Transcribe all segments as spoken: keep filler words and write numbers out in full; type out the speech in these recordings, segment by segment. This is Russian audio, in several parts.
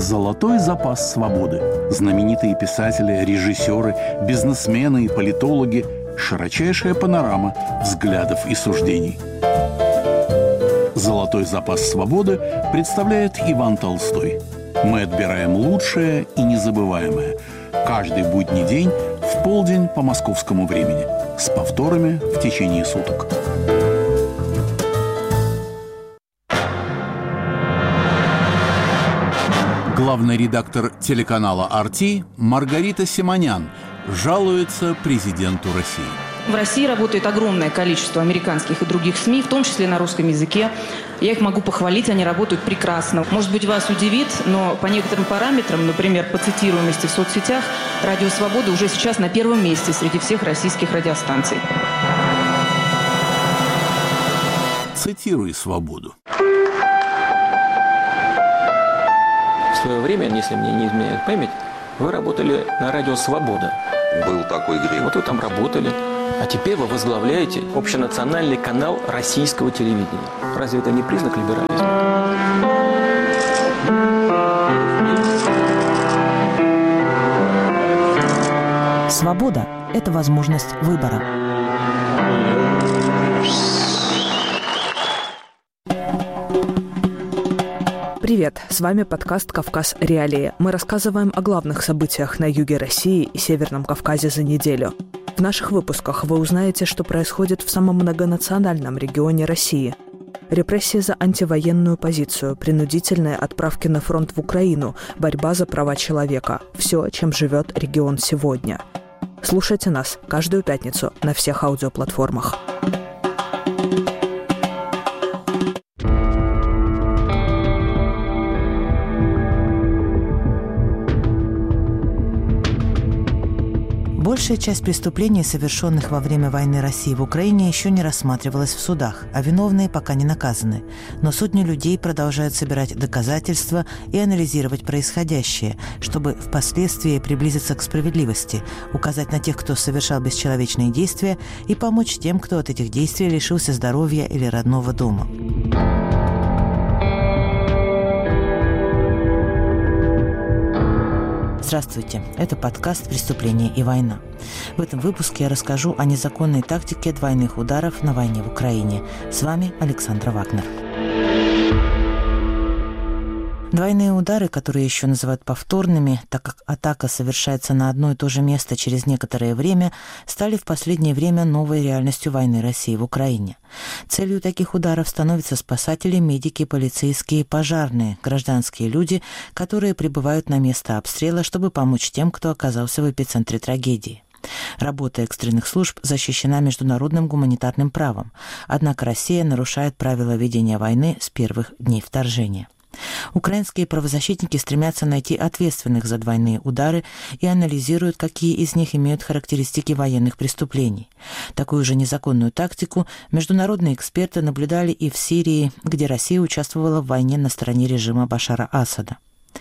Золотой запас свободы. Знаменитые писатели, режиссеры, бизнесмены и политологи. Широчайшая панорама взглядов и суждений. Золотой запас свободы представляет Иван Толстой. Мы отбираем лучшее и незабываемое. Каждый будний день в полдень по московскому времени. С повторами в течение суток. Главный редактор телеканала ар ти Маргарита Симонян жалуется президенту России. В России работает огромное количество американских и других СМИ, в том числе на русском языке. Я их могу похвалить, они работают прекрасно. Может быть, вас удивит, но по некоторым параметрам, например, по цитируемости в соцсетях, «Радио Свобода» уже сейчас на первом месте среди всех российских радиостанций. Цитируй «Свободу». В свое время, если мне не изменяет память, вы работали на радио «Свобода». Был такой грех. Вот вы там работали. А теперь вы возглавляете общенациональный канал российского телевидения. Разве это не признак либерализма? Свобода – это возможность выбора. Привет, с вами подкаст «Кавказ. Реалии». Мы рассказываем о главных событиях на юге России и Северном Кавказе за неделю. В наших выпусках вы узнаете, что происходит в самом многонациональном регионе России. Репрессии за антивоенную позицию, принудительные отправки на фронт в Украину, борьба за права человека – все, чем живет регион сегодня. Слушайте нас каждую пятницу на всех аудиоплатформах. Большая часть преступлений, совершенных во время войны России в Украине, еще не рассматривалась в судах, а виновные пока не наказаны. Но сотни людей продолжают собирать доказательства и анализировать происходящее, чтобы впоследствии приблизиться к справедливости, указать на тех, кто совершал бесчеловечные действия, и помочь тем, кто от этих действий лишился здоровья или родного дома. Здравствуйте, это подкаст «Преступление и война». В этом выпуске я расскажу о незаконной тактике двойных ударов на войне в Украине. С вами Александра Вагнер. Двойные удары, которые еще называют повторными, так как атака совершается на одно и то же место через некоторое время, стали в последнее время новой реальностью войны России в Украине. Целью таких ударов становятся спасатели, медики, полицейские и пожарные, гражданские люди, которые прибывают на место обстрела, чтобы помочь тем, кто оказался в эпицентре трагедии. Работа экстренных служб защищена международным гуманитарным правом, однако Россия нарушает правила ведения войны с первых дней вторжения. Украинские правозащитники стремятся найти ответственных за двойные удары и анализируют, какие из них имеют характеристики военных преступлений. Такую же незаконную тактику международные эксперты наблюдали и в Сирии, где Россия участвовала в войне на стороне режима Башара Асада.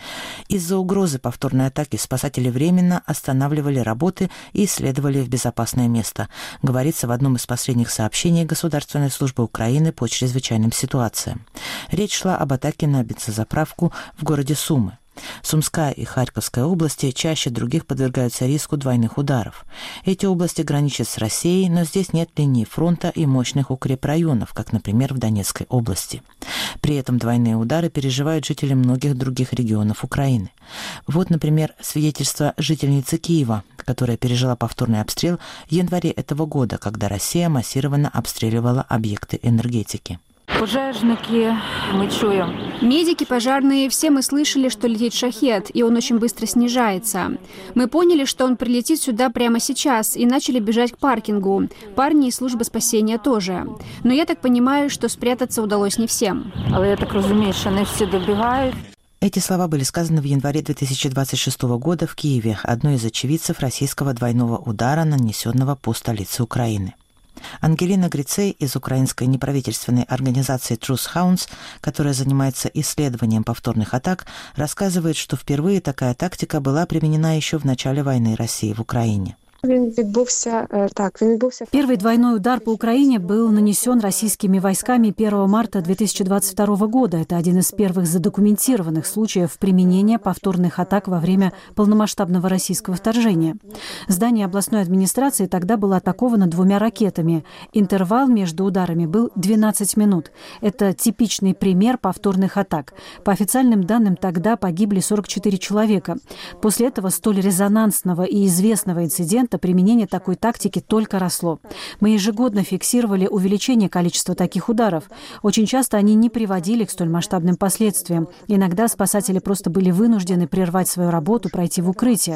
Из-за угрозы повторной атаки спасатели временно останавливали работы и следовали в безопасное место, говорится в одном из последних сообщений Государственной службы Украины по чрезвычайным ситуациям. Речь шла об атаке на бензозаправку в городе Сумы. Сумская и Харьковская области чаще других подвергаются риску двойных ударов. Эти области граничат с Россией, но здесь нет линии фронта и мощных укрепрайонов, как, например, в Донецкой области. При этом двойные удары переживают жители многих других регионов Украины. Вот, например, свидетельство жительницы Киева, которая пережила повторный обстрел в январе этого года, когда Россия массированно обстреливала объекты энергетики. Пожежники, мы чуем. Медики, пожарные, все мы слышали, что летит шахед, и он очень быстро снижается. Мы поняли, что он прилетит сюда прямо сейчас, и начали бежать к паркингу. Парни из службы спасения тоже. Но я так понимаю, что спрятаться удалось не всем. Але я так разумею, что не все добегают. Эти слова были сказаны в январе две тысячи двадцать шестого года в Киеве, одной из очевидцев российского двойного удара, нанесенного по столице Украины. Ангелина Грицей из украинской неправительственной организации Truth Hounds, которая занимается исследованием повторных атак, рассказывает, что впервые такая тактика была применена еще в начале войны России в Украине. Первый двойной удар по Украине был нанесен российскими войсками первого марта две тысячи двадцать второго года. Это один из первых задокументированных случаев применения повторных атак во время полномасштабного российского вторжения. Здание областной администрации тогда было атаковано двумя ракетами. Интервал между ударами был двенадцать минут. Это типичный пример повторных атак. По официальным данным, тогда погибли сорок четыре человека. После этого столь резонансного и известного инцидента применение такой тактики только росло. Мы ежегодно фиксировали увеличение количества таких ударов. Очень часто они не приводили к столь масштабным последствиям. Иногда спасатели просто были вынуждены прервать свою работу, пройти в укрытие.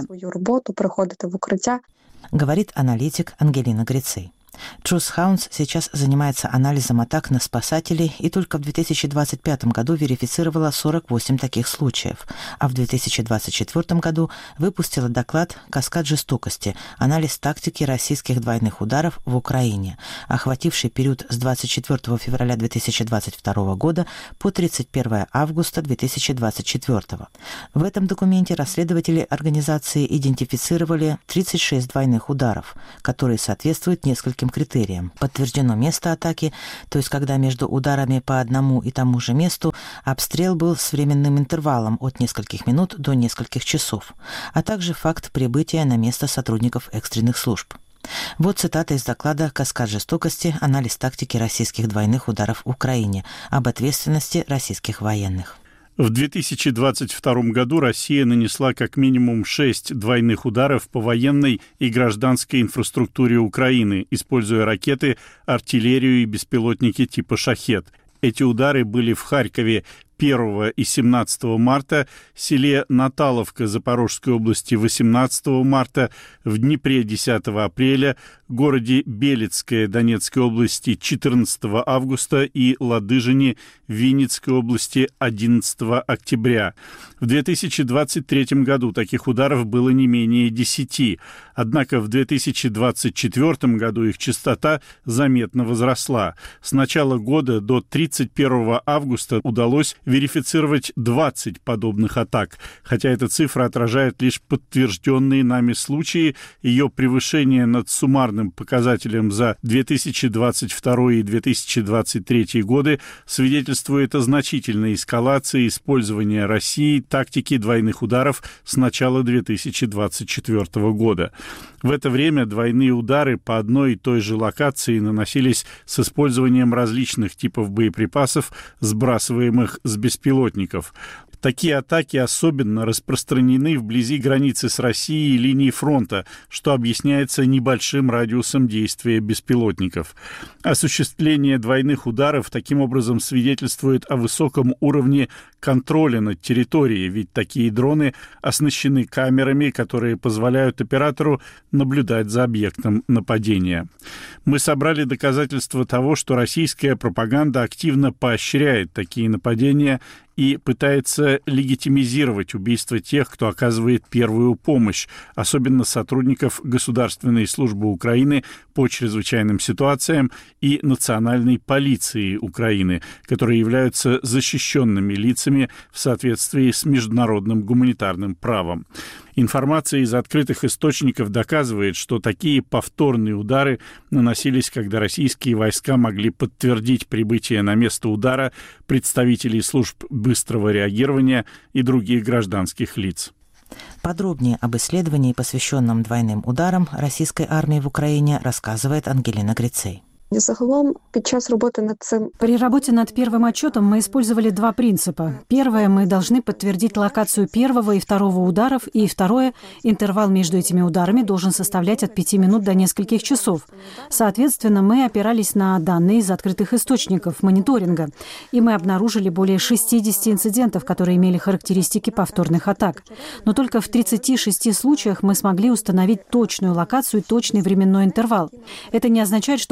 Говорит аналитик Ангелина Грицей. Truth Hounds сейчас занимается анализом атак на спасателей и только в две тысячи двадцать пятом году верифицировала сорок восемь таких случаев, а в две тысячи двадцать четвёртом году выпустила доклад «Каскад жестокости. Анализ тактики российских двойных ударов в Украине», охвативший период с двадцать четвёртого февраля две тысячи двадцать второго года по тридцать первого августа две тысячи двадцать четвёртого. В этом документе расследователи организации идентифицировали тридцать шесть двойных ударов, которые соответствуют нескольким критериям. Подтверждено место атаки, то есть когда между ударами по одному и тому же месту обстрел был с временным интервалом от нескольких минут до нескольких часов, а также факт прибытия на место сотрудников экстренных служб. Вот цитата из доклада «Каскад жестокости. Анализ тактики российских двойных ударов в Украине» об ответственности российских военных. В две тысячи двадцать втором году Россия нанесла как минимум шесть двойных ударов по военной и гражданской инфраструктуре Украины, используя ракеты, артиллерию и беспилотники типа «Шахед». Эти удары были в Харькове первого и семнадцатого марта, в селе Наталовка Запорожской области восемнадцатого марта, в Днепре десятого апреля, городе Белецкое Донецкой области четырнадцатого августа и Ладыжине Винницкой области одиннадцатого октября. В две тысячи двадцать третьем году таких ударов было не менее десяти, однако в две тысячи двадцать четвёртом году их частота заметно возросла. С начала года до тридцать первого августа удалось верифицировать двадцать подобных атак, хотя эта цифра отражает лишь подтвержденные нами случаи. Ее превышение над суммарным показателем за две тысячи двадцать второй и две тысячи двадцать третий годы свидетельствует о значительной эскалации использования России тактики двойных ударов с начала две тысячи двадцать четвёртого года. В это время двойные удары по одной и той же локации наносились с использованием различных типов боеприпасов, сбрасываемых с беспилотников. Такие атаки особенно распространены вблизи границы с Россией и линии фронта, что объясняется небольшим радиусом действия беспилотников. Осуществление двойных ударов таким образом свидетельствует о высоком уровне контроля над территорией, ведь такие дроны оснащены камерами, которые позволяют оператору наблюдать за объектом нападения. Мы собрали доказательства того, что российская пропаганда активно поощряет такие нападения и пытается легитимизировать убийство тех, кто оказывает первую помощь, особенно сотрудников Государственной службы Украины по чрезвычайным ситуациям и Национальной полиции Украины, которые являются защищенными лицами в соответствии с международным гуманитарным правом. Информация из открытых источников доказывает, что такие повторные удары наносились, когда российские войска могли подтвердить прибытие на место удара представителей служб быстрого реагирования и других гражданских лиц. Подробнее об исследовании, посвященном двойным ударам российской армии в Украине, рассказывает Ангелина Грицей. При работе над первым отчетом мы использовали два принципа. Первое, мы должны подтвердить локацию первого и второго ударов, и второе, интервал между этими ударами должен составлять от пяти минут до нескольких часов. Соответственно, мы опирались на данные из открытых источников мониторинга, и мы обнаружили более шестидесяти инцидентов, которые имели характеристики повторных атак. Но только в тридцати шести случаях мы смогли установить точную локацию и точный временной интервал. Это не означает, что количество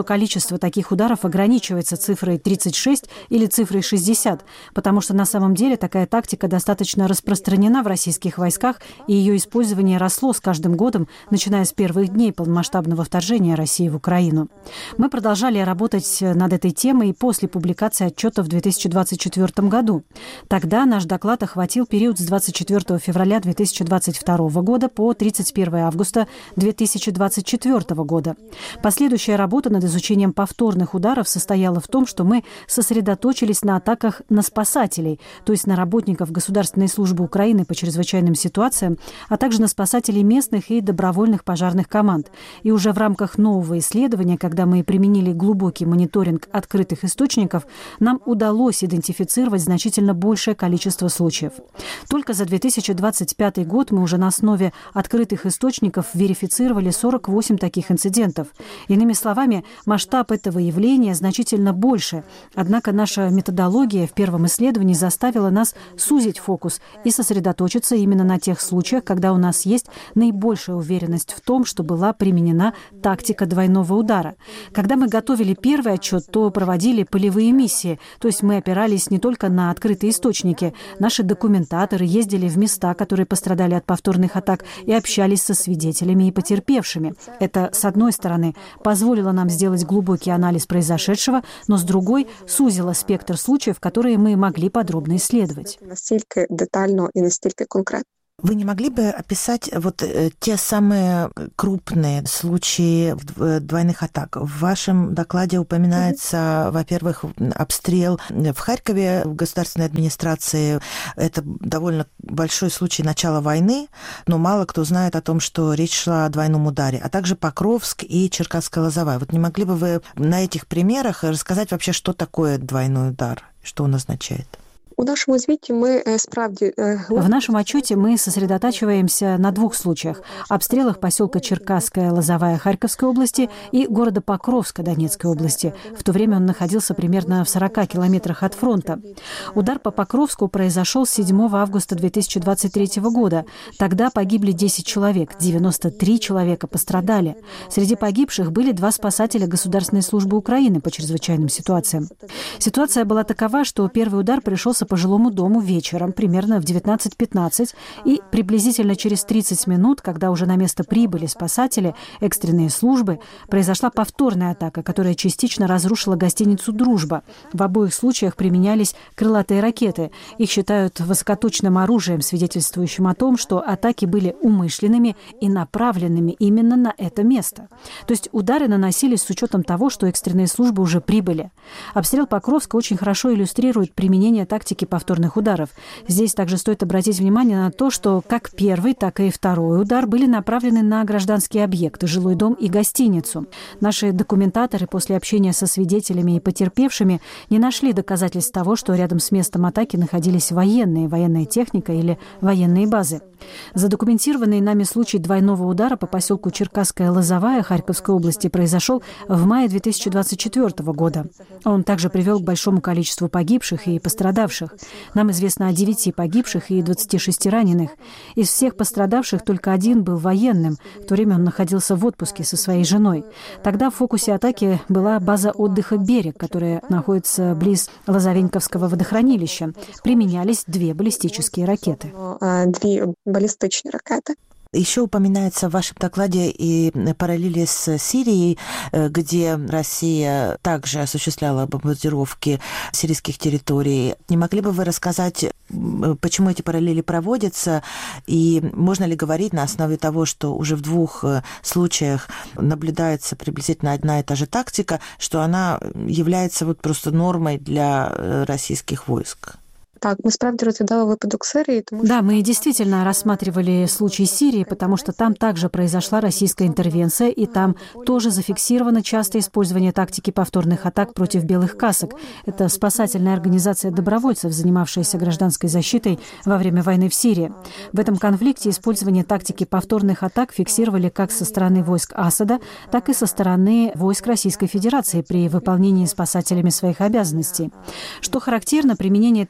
количество таких ударов ограничивается цифрой тридцать шесть или цифрой шестьдесят, потому что на самом деле такая тактика достаточно распространена в российских войсках, и ее использование росло с каждым годом, начиная с первых дней полномасштабного вторжения России в Украину. Мы продолжали работать над этой темой и после публикации отчета в две тысячи двадцать четвёртом году. Тогда наш доклад охватил период с двадцать четвёртого февраля две тысячи двадцать второго года по тридцать первого августа две тысячи двадцать четвёртого года. Последующая работа над изучением повторных ударов состояла в том, что мы сосредоточились на атаках на спасателей, то есть на работников Государственной службы Украины по чрезвычайным ситуациям, а также на спасателей местных и добровольных пожарных команд. И уже в рамках нового исследования, когда мы применили глубокий мониторинг открытых источников, нам удалось идентифицировать значительно большее количество случаев. Только за две тысячи двадцать пятый год мы уже на основе открытых источников верифицировали сорок восемь таких инцидентов. Иными словами, масштаб этого явления значительно больше. Однако наша методология в первом исследовании заставила нас сузить фокус и сосредоточиться именно на тех случаях, когда у нас есть наибольшая уверенность в том, что была применена тактика двойного удара. Когда мы готовили первый отчет, то проводили полевые миссии, то есть мы опирались не только на открытые источники. Наши документаторы ездили в места, которые пострадали от повторных атак, и общались со свидетелями и потерпевшими. Это, с одной стороны, позволило нам сделать глубокий анализ произошедшего, но с другой сузило спектр случаев, которые мы могли подробно исследовать. Настолько детально и настолько конкретно. Вы не могли бы описать вот э, те самые крупные случаи двойных атак? В вашем докладе упоминается, mm-hmm. во-первых, обстрел в Харькове в государственной администрации. Это довольно большой случай начала войны, но мало кто знает о том, что речь шла о двойном ударе, а также Покровск и Черкасская Лозовая. Вот не могли бы вы на этих примерах рассказать вообще, что такое двойной удар, что он означает? У нашому звіті ми справді... В нашем отчете мы сосредотачиваемся на двух случаях. Обстрелах поселка Черкасская Лозовая Харьковской области и города Покровска Донецкой области. В то время он находился примерно в сорока километрах от фронта. Удар по Покровску произошел седьмого августа две тысячи двадцать третьего года. Тогда погибли десять человек, девяносто три человека пострадали. Среди погибших были два спасателя Государственной службы Украины по чрезвычайным ситуациям. Ситуация была такова, что первый удар пришелся по жилому дому вечером, примерно в девятнадцать пятнадцать, и приблизительно через тридцать минут, когда уже на место прибыли спасатели, экстренные службы, произошла повторная атака, которая частично разрушила гостиницу «Дружба». В обоих случаях применялись крылатые ракеты. Их считают высокоточным оружием, свидетельствующим о том, что атаки были умышленными и направленными именно на это место. То есть удары наносились с учетом того, что экстренные службы уже прибыли. Обстрел Покровска очень хорошо иллюстрирует применение тактики повторных ударов. Здесь также стоит обратить внимание на то, что как первый, так и второй удар были направлены на гражданские объекты, жилой дом и гостиницу. Наши документаторы после общения со свидетелями и потерпевшими не нашли доказательств того, что рядом с местом атаки находились военные, военная техника или военные базы. Задокументированный нами случай двойного удара по поселку Черкасская Лозовая Харьковской области произошел в мае две тысячи двадцать четвёртого года. Он также привел к большому количеству погибших и пострадавших. Нам известно о девяти погибших и двадцати шести раненых. Из всех пострадавших только один был военным. В то время он находился в отпуске со своей женой. Тогда в фокусе атаки была база отдыха «Берег», которая находится близ Лозовеньковского водохранилища. Применялись две баллистические ракеты. Две баллистичные ракеты. Еще упоминается в вашем докладе и параллели с Сирией, где Россия также осуществляла бомбардировки сирийских территорий. Не могли бы вы рассказать, почему эти параллели проводятся, и можно ли говорить на основе того, что уже в двух случаях наблюдается приблизительно одна и та же тактика, что она является вот просто нормой для российских войск? Так, мы справді розглядали випадок Сирии. Тому да, мы действительно рассматривали случай Сирии, потому что там также произошла российская интервенция, и там тоже зафиксировано частое использование тактики повторных атак против белых касок. Это спасательная организация добровольцев, занимавшаяся гражданской защитой во время войны в Сирии. В этом конфликте использование тактики повторных атак фиксировали как со стороны войск Асада, так и со стороны войск Российской Федерации при выполнении спасателями своих обязанностей. Что характерно, применение этой тактики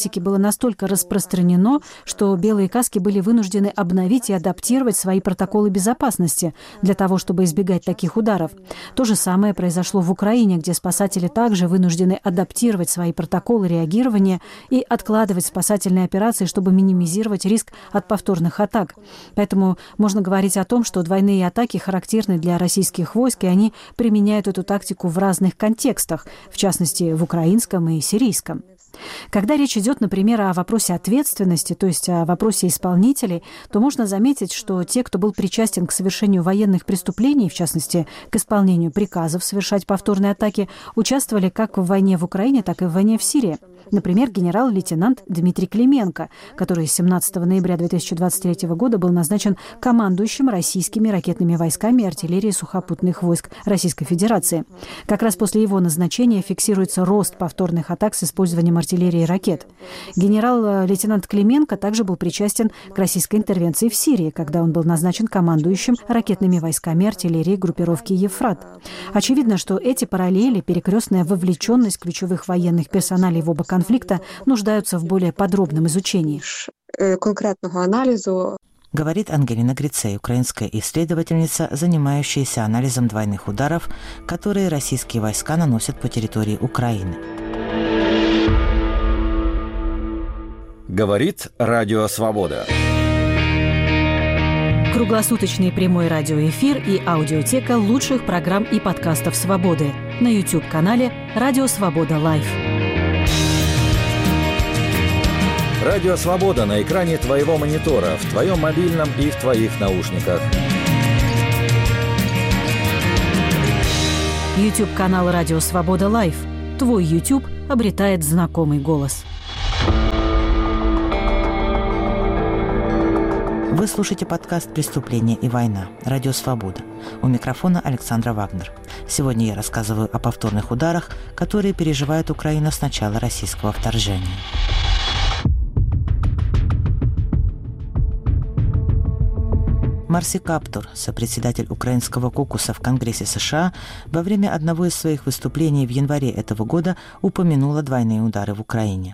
практике было настолько распространено, что белые каски были вынуждены обновить и адаптировать свои протоколы безопасности для того, чтобы избегать таких ударов. То же самое произошло в Украине, где спасатели также вынуждены адаптировать свои протоколы реагирования и откладывать спасательные операции, чтобы минимизировать риск от повторных атак. Поэтому можно говорить о том, что двойные атаки характерны для российских войск, и они применяют эту тактику в разных контекстах, в частности, в украинском и сирийском. Когда речь идет, например, о вопросе ответственности, то есть о вопросе исполнителей, то можно заметить, что те, кто был причастен к совершению военных преступлений, в частности, к исполнению приказов совершать повторные атаки, участвовали как в войне в Украине, так и в войне в Сирии. Например, генерал-лейтенант Дмитрий Клименко, который семнадцатого ноября две тысячи двадцать третьего года был назначен командующим российскими ракетными войсками и артиллерией сухопутных войск Российской Федерации. Как раз после его назначения фиксируется рост повторных атак с использованием артиллерии и ракет. Генерал-лейтенант Клименко также был причастен к российской интервенции в Сирии, когда он был назначен командующим ракетными войсками и артиллерией группировки «Ефрат». Очевидно, что эти параллели, перекрестная вовлеченность ключевых военных персоналей в оба конфликта нуждаются в более подробном изучении. Конкретного анализа. Говорит Ангелина Грицей, украинская исследовательница, занимающаяся анализом двойных ударов, которые российские войска наносят по территории Украины. Говорит Радио Свобода. Круглосуточный прямой радиоэфир и аудиотека лучших программ и подкастов «Свободы» на YouTube-канале «Радио Свобода Лайв». Радио Свобода на экране твоего монитора, в твоем мобильном и в твоих наушниках. YouTube-канал «Радио Свобода Лайв». Твой YouTube обретает знакомый голос. Вы слушаете подкаст «Преступление и война». Радио Свобода. У микрофона Александра Вагнер. Сегодня я рассказываю о повторных ударах, которые переживает Украина с начала российского вторжения. Марси Каптур, сопредседатель украинского кокуса в Конгрессе США, во время одного из своих выступлений в январе этого года упомянула двойные удары в Украине.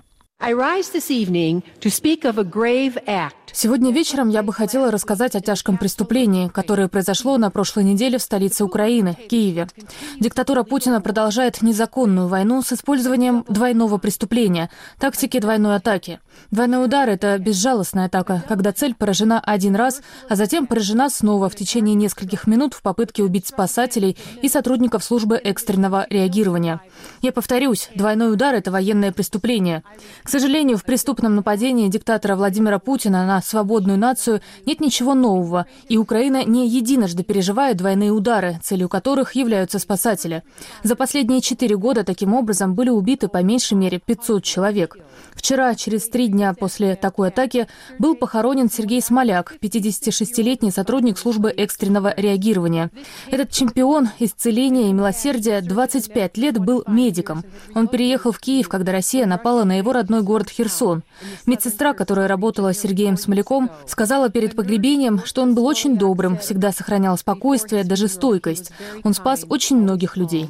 Сегодня вечером я бы хотела рассказать о тяжком преступлении, которое произошло на прошлой неделе в столице Украины, Киеве. Диктатура Путина продолжает незаконную войну с использованием двойного преступления, тактики двойной атаки. Двойной удар – это безжалостная атака, когда цель поражена один раз, а затем поражена снова в течение нескольких минут в попытке убить спасателей и сотрудников службы экстренного реагирования. Я повторюсь, двойной удар – это военное преступление. К сожалению, в преступном нападении диктатора Владимира Путина на свободную нацию нет ничего нового, и Украина не единожды переживает двойные удары, целью которых являются спасатели. За последние четыре года таким образом были убиты по меньшей мере пятьсот человек. Вчера, через три дня после такой атаки, был похоронен Сергей Смоляк, пятидесятишестилетний сотрудник службы экстренного реагирования. Этот чемпион исцеления и милосердия двадцать пять лет был медиком. Он переехал в Киев, когда Россия напала на его родной город Херсон. Медсестра, которая работала с Сергеем Смоляком, сказала перед погребением, что он был очень добрым, всегда сохранял спокойствие, даже стойкость. Он спас очень многих людей.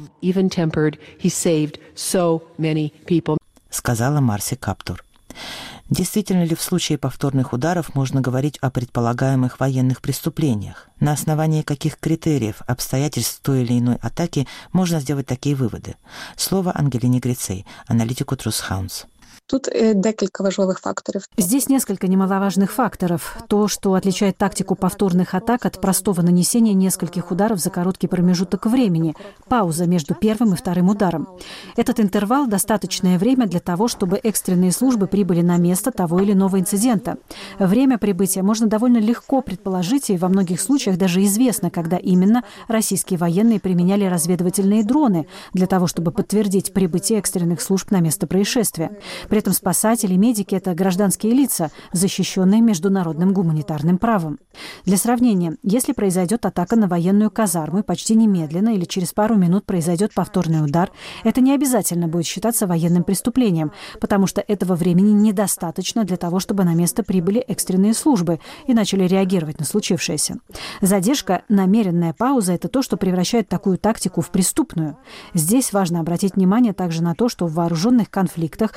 Сказала Марси Каптур. Действительно ли в случае повторных ударов можно говорить о предполагаемых военных преступлениях? На основании каких критериев, обстоятельств той или иной атаки можно сделать такие выводы? Слово Ангелине Грицей, аналитику Трусхаунс. Тут декілька важливих факторів. Здесь несколько немаловажных факторов. То, что отличает тактику повторных атак от простого нанесения нескольких ударов за короткий промежуток времени. Пауза между первым и вторым ударом. Этот интервал – достаточное время для того, чтобы экстренные службы прибыли на место того или иного инцидента. Время прибытия можно довольно легко предположить, и во многих случаях даже известно, когда именно российские военные применяли разведывательные дроны для того, чтобы подтвердить прибытие экстренных служб на место происшествия. При этом спасатели и медики – это гражданские лица, защищенные международным гуманитарным правом. Для сравнения, если произойдет атака на военную казарму, почти немедленно или через пару минут произойдет повторный удар, это не обязательно будет считаться военным преступлением, потому что этого времени недостаточно для того, чтобы на место прибыли экстренные службы и начали реагировать на случившееся. Задержка, намеренная пауза – это то, что превращает такую тактику в преступную. Здесь важно обратить внимание также на то, что в вооруженных конфликтах стороны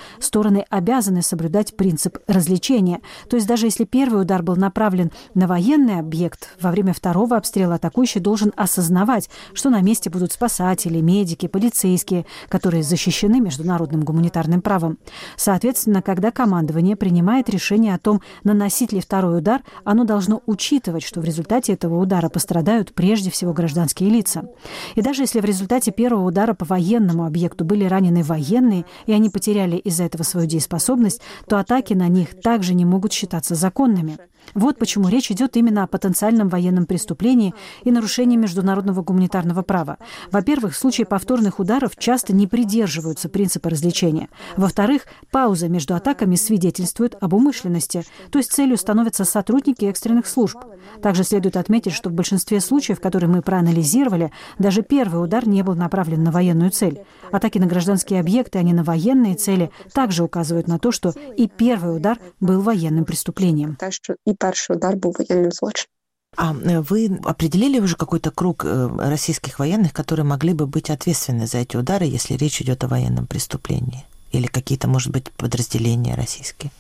стороны обязаны соблюдать принцип развлечения. То есть даже если первый удар был направлен на военный объект, во время второго обстрела атакующий должен осознавать, что на месте будут спасатели, медики, полицейские, которые защищены международным гуманитарным правом. Соответственно, когда командование принимает решение о том, наносить ли второй удар, оно должно учитывать, что в результате этого удара пострадают прежде всего гражданские лица. И даже если в результате первого удара по военному объекту были ранены военные, и они потеряли из-за этого свою дееспособность, то атаки на них также не могут считаться законными. Вот почему речь идет именно о потенциальном военном преступлении и нарушении международного гуманитарного права. Во-первых, в случае повторных ударов часто не придерживаются принципа развлечения. Во-вторых, пауза между атаками свидетельствует об умышленности, то есть целью становятся сотрудники экстренных служб. Также следует отметить, что в большинстве случаев, которые мы проанализировали, даже первый удар не был направлен на военную цель. Атаки на гражданские объекты, а не на военные цели, также указывают на то, что и первый удар был военным преступлением. И первый удар был военным злочином. А вы определили уже какой-то круг российских военных, которые могли бы быть ответственны за эти удары, если речь идет о военном преступлении? Или какие-то, может быть, подразделения российские?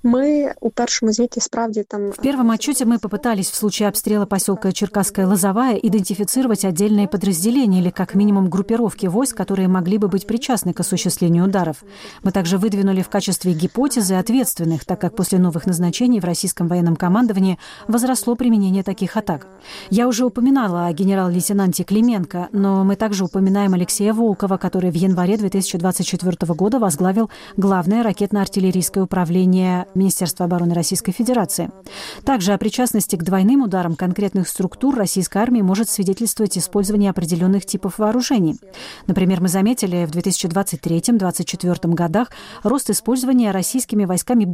Мы у первому звіті справді там... В первом отчете мы попытались в случае обстрела поселка Черкасская Лозовая идентифицировать отдельные подразделения или как минимум группировки войск, которые могли бы быть причастны к осуществлению ударов. Мы также выдвинули в качестве гипотезы ответственных, так как после новых назначений в российском военном командовании возросло применение таких атак. Я уже упоминала о генерал-лейтенанте Клименко, но мы также упоминаем Алексея Волкова, который в январе две тысячи двадцать четвёртого года возглавил главное ракетно-артиллерийское управление Министерства обороны Российской Федерации. Также о причастности к двойным ударам конкретных структур российской армии может свидетельствовать использование определенных типов вооружений. Например, мы заметили в две тысячи двадцать третьем — две тысячи двадцать четвёртом годах рост использования российскими войсками